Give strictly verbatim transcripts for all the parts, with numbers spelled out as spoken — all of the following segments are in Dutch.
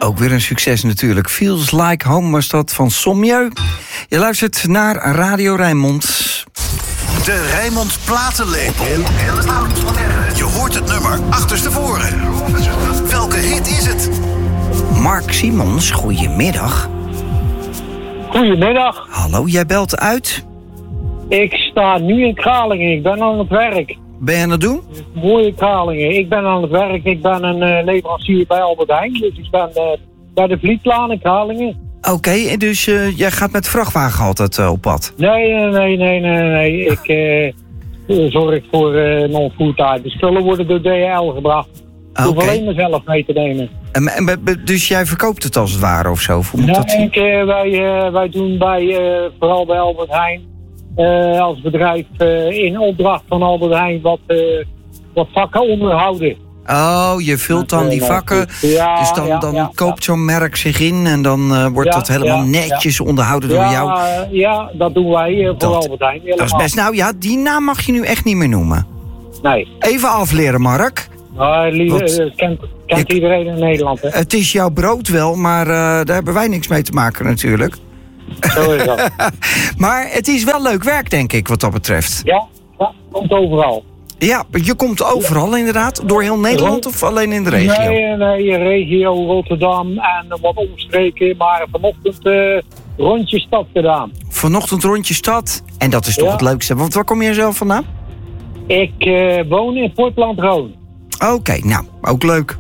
Ook weer een succes natuurlijk. Feels Like Home was dat van Sommieu. Je luistert naar Radio Rijnmond. De Rijnmond Platenlepel. Je hoort het nummer achterstevoren. Welke hit is het? Mark Simons, goedemiddag. Goedemiddag. Hallo, jij belt uit? Ik sta nu in Kralingen. Ik ben aan het werk. Ben je aan het doen? Mooie Kralingen. Ik ben aan het werk. Ik ben een uh, leverancier bij Albert Heijn. Dus ik ben uh, bij de Vlietlaan in Kralingen. Oké, okay, dus uh, jij gaat met vrachtwagen altijd uh, op pad? Nee, nee, nee, nee, nee. Ik uh, zorg voor uh, non-food. De spullen worden door D H L gebracht. Ik hoef okay. alleen mezelf mee te nemen. En, en, dus jij verkoopt het als het ware of zo? Hoe moet nee, dat zien? ik, uh, wij, uh, wij doen bij, uh, vooral bij Albert Heijn, uh, als bedrijf uh, in opdracht van Albert Heijn wat, uh, wat vakken onderhouden. Oh, je vult dan die vakken, ja, dus dan, ja, dan ja, koopt ja. zo'n merk zich in en dan uh, wordt ja, dat helemaal ja, netjes ja. onderhouden door ja, jou. Ja, dat doen wij uh, voor dat, Albert Heijn. Helemaal. Dat is best. Nou ja, die naam mag je nu echt niet meer noemen. Nee. Even afleren, Mark. Uh, lieve, Wat? uh, kent kent Ik, iedereen in Nederland, hè? Het is jouw brood wel, maar uh, daar hebben wij niks mee te maken natuurlijk. Zo is dat. Maar het is wel leuk werk, denk ik, wat dat betreft. Ja, dat komt overal. Ja, je komt overal inderdaad. Door heel Nederland of alleen in de regio? Nee, nee, regio Rotterdam en wat omstreken. Maar vanochtend uh, rondje stad gedaan. Vanochtend rondje stad. En dat is toch ja. het leukste. Want waar kom je zelf vandaan? Ik uh, woon in Portland Roon. Oké, okay, nou, ook leuk.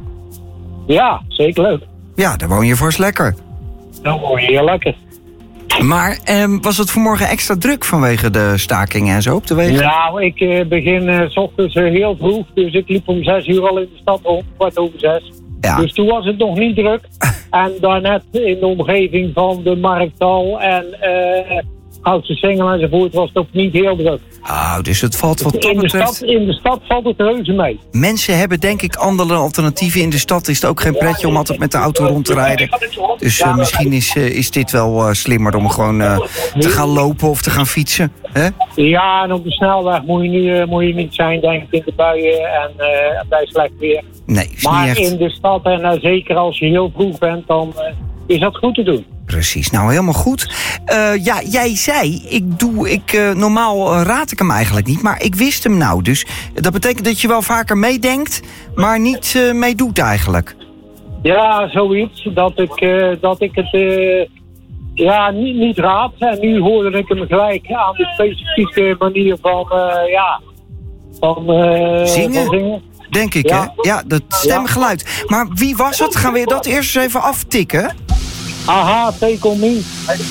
Ja, zeker leuk. Ja, daar woon je vast lekker. Dan woon je heel lekker. Maar eh, was het vanmorgen extra druk vanwege de stakingen en zo op de wegen? Nou, ik uh, begin uh, 's ochtends uh, heel vroeg. Dus ik liep om zes uur al in de stad rond, kwart over zes. Ja. Dus toen was het nog niet druk. En daarnet in de omgeving van de Markthal en uh, Goudse Singel enzovoort was het ook niet heel druk. Oh, dus het valt wat dat in, de betreft... stad, in de stad valt het reuze mee. Mensen hebben denk ik andere alternatieven. In de stad is het ook geen pretje om altijd met de auto rond te rijden. Dus uh, misschien is, uh, is dit wel uh, slimmer om gewoon uh, te gaan lopen of te gaan fietsen. Hè? Ja, en op de snelweg moet je, niet, uh, moet je niet zijn, denk ik, in de buien en uh, bij slecht weer. Nee, is maar niet echt... in de stad, en uh, zeker als je heel vroeg bent, dan uh, is dat goed te doen. Precies, nou helemaal goed. Uh, ja, jij zei, ik doe, ik, uh, normaal uh, raad ik hem eigenlijk niet, maar ik wist hem nou. Dus dat betekent dat je wel vaker meedenkt, maar niet uh, meedoet eigenlijk. Ja, zoiets. Dat ik, uh, dat ik het uh, ja, niet, niet raad. En nu hoorde ik hem gelijk aan de specifieke manier van, uh, ja, van, uh, zingen? van zingen. Denk ik, ja. hè? Ja, dat stemgeluid. Maar wie was het? Gaan we dat eerst eens even aftikken? Aha, Take On Me.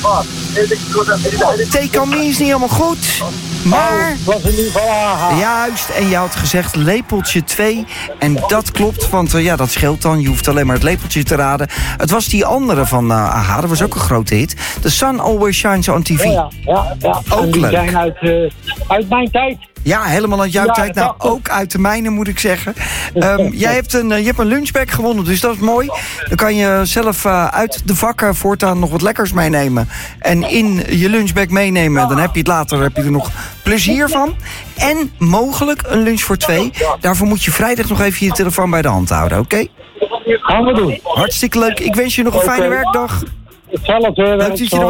Take On Me is niet helemaal goed. Maar... Oh, was in ieder geval aha. Juist, en je had gezegd lepeltje twee. En dat klopt, want uh, ja, dat scheelt dan. Je hoeft alleen maar het lepeltje te raden. Het was die andere van uh, aha, dat was ook een grote hit. The Sun Always Shines on T V. Ja, ja, ja. Ook en die leuk. zijn uit, uh, uit mijn tijd. Ja, helemaal uit jouw Ja, tijd. Nou, tachtig. ook uit de mijne, moet ik zeggen. Um, jij hebt een, uh, je hebt een lunchbag gewonnen, dus dat is mooi. Dan kan je zelf uh, uit de vakken voortaan nog wat lekkers meenemen. En in je lunchbag meenemen. Dan heb je het later heb je er nog plezier van. En mogelijk een lunch voor twee. Daarvoor moet je vrijdag nog even je telefoon bij de hand houden, oké? Okay? Gaan we doen. Hartstikke leuk. Ik wens je nog een Okay. fijne werkdag. Hetzelfde. Leuk dat je er